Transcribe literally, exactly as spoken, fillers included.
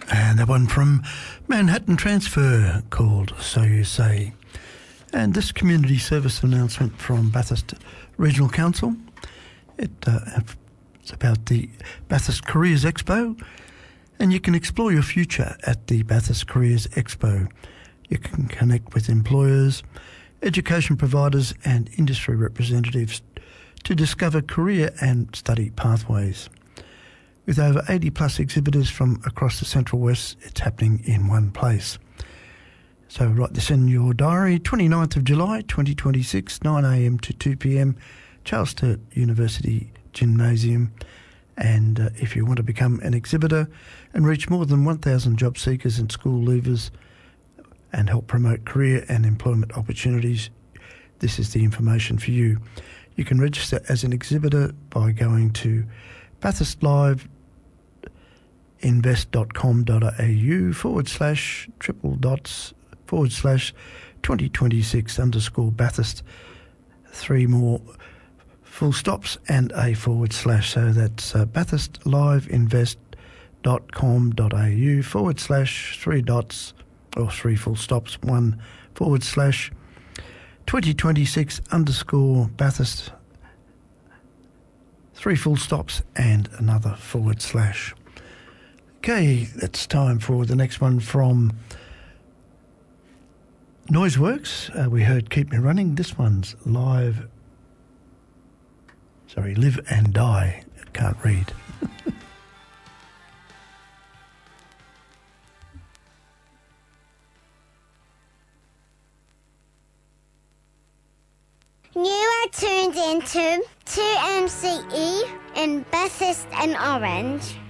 And that one from Manhattan Transfer called So You Say. And this community service announcement from Bathurst Regional Council. It, uh, it's about the Bathurst Careers Expo, and you can explore your future at the Bathurst Careers Expo. You can connect with employers, education providers and industry representatives to discover career and study pathways. With over eighty plus exhibitors from across the Central West, it's happening in one place. So write this in your diary, twenty-ninth of July twenty twenty-six, nine a m to two p m, Charles Sturt University Gymnasium. And uh, if you want to become an exhibitor and reach more than one thousand job seekers and school leavers and help promote career and employment opportunities, this is the information for you. You can register as an exhibitor by going to bathurst live invest dot com dot a u forward slash triple dots forward slash twenty twenty-six underscore Bathurst, three more full stops and a forward slash. So that's uh, bathurst live invest dot com dot a u forward slash three dots or three full stops, one forward slash twenty twenty-six underscore Bathurst, three full stops and another forward slash. Okay, it's time for the next one from Noiseworks. Uh, we heard Keep Me Running. This one's live. Sorry, Live and Die. Can't read. You are tuned into two M C E in Bathurst and Orange.